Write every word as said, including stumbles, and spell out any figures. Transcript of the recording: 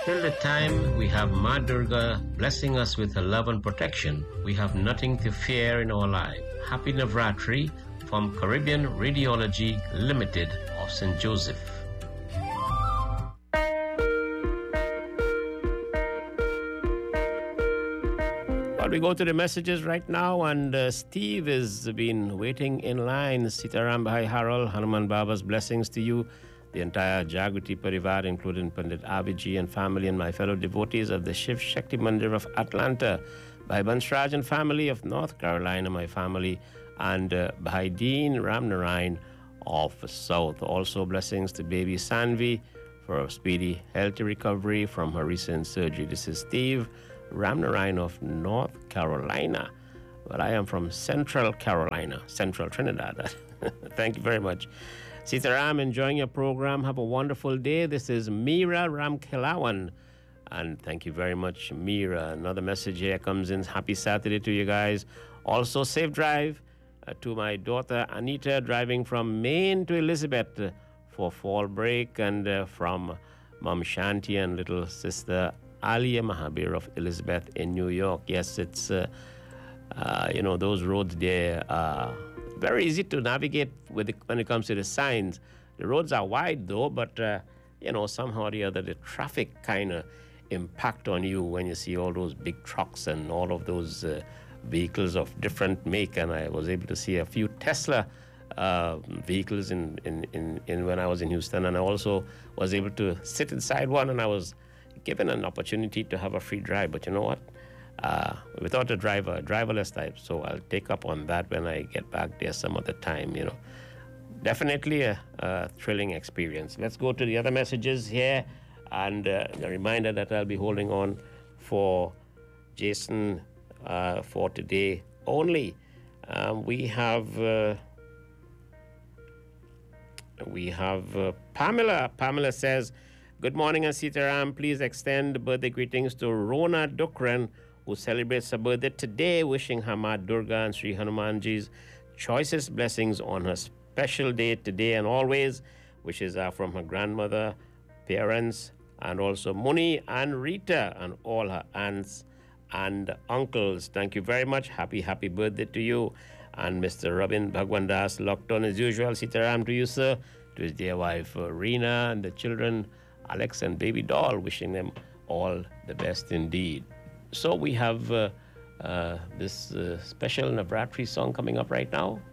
Till the time we have Ma Durga blessing us with her love and protection, we have nothing to fear in our life. Happy Navratri from Caribbean Radiology Limited of Saint Joseph. Well, we go to the messages right now, and uh, Steve has been waiting in line. Sitaram Bhai Harold, Hanuman Baba's blessings to you, the entire Jagriti Parivar, including Pandit Aviji and family, and my fellow devotees of the Shiv Shakti Mandir of Atlanta, Bhai Bansraj and family of North Carolina, my family, and uh, Bhai Dean Ramnarayan of South. Also blessings to baby Sanvi for a speedy, healthy recovery from her recent surgery. This is Steve Ramnarayan of North Carolina. Well, I am from Central Carolina, Central Trinidad. Thank you very much. Sitaram, enjoying your program. Have a wonderful day. This is Meera Ramkelawan. And thank you very much, Meera. Another message here comes in. Happy Saturday to you guys. Also, safe drive uh, to my daughter Anita, driving from Maine to Elizabeth uh, for fall break, and uh, from Mom Shanti and little sister Alia Mahabir of Elizabeth in New York. Yes, it's, uh, uh, you know, those roads there are very easy to navigate with it when it comes to the signs. The roads are wide, though, but, uh, you know, somehow or the other, the traffic kind of impact on you when you see all those big trucks and all of those uh, vehicles of different make. And I was able to see a few Tesla uh, vehicles in, in, in, in when I was in Houston, and I also was able to sit inside one, and I was given an opportunity to have a free drive. But you know what? Uh, without a driver, a driverless type. So I'll take up on that when I get back there some other time, you know. Definitely a, a thrilling experience. Let's go to the other messages here. And uh, a reminder that I'll be holding on for Jason uh, for today only. Um, we have uh, we have uh, Pamela. Pamela says, good morning, Sitaram. Please extend birthday greetings to Rona Dukran, who celebrates her birthday today, wishing her Ma Durga and Sri Hanumanji's choicest blessings on her special day today and always. Wishes are from her grandmother, parents, and also Muni and Rita and all her aunts and uncles. Thank you very much. Happy, happy birthday to you. And Mister Robin Bhagwandas, locked on as usual. Sitaram to you, sir. To his dear wife, uh, Reena, and the children, Alex and baby doll, wishing them all the best indeed. So we have uh, uh, this uh, special Navratri song coming up right now.